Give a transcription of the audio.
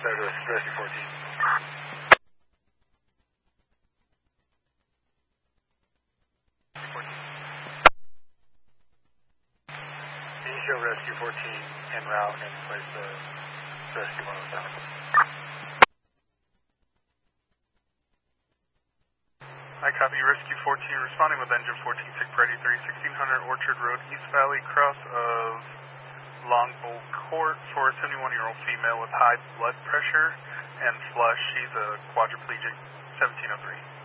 there to Rescue 14. Can you show Rescue 14 en route and place the Rescue 1 on top? I copy. Rescue 14 responding with engine 14, sick priority 1600 Orchard Road, East Valley, cross of Longbow Court for a 71-year-old female with high blood pressure and flush. She's a quadriplegic, 1703.